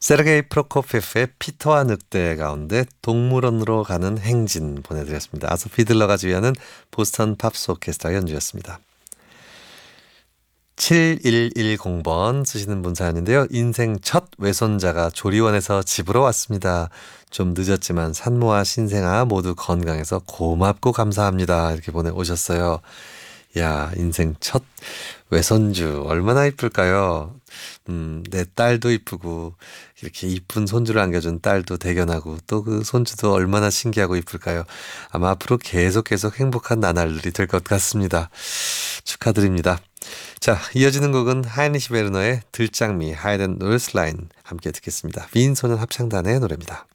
세르게이 프로코피에프의 피터와 늑대 가운데 동물원으로 가는 행진 보내드렸습니다. 아소 피들러가 지휘하는 보스턴 팝스 오케스트라 연주였습니다. 7110번 쓰시는 분 사연인데요. 인생 첫 외손자가 조리원에서 집으로 왔습니다. 좀 늦었지만 산모와 신생아 모두 건강해서 고맙고 감사합니다. 이렇게 보내오셨어요. 야, 인생 첫 외손주 얼마나 이쁠까요? 내 딸도 이쁘고 이렇게 이쁜 손주를 안겨준 딸도 대견하고 또 그 손주도 얼마나 신기하고 이쁠까요? 아마 앞으로 계속 행복한 나날들이 될 것 같습니다. 축하드립니다. 자, 이어지는 곡은 하이니시 베르너의 들장미 하이든 노르슬라인 함께 듣겠습니다. 빈소년 합창단의 노래입니다.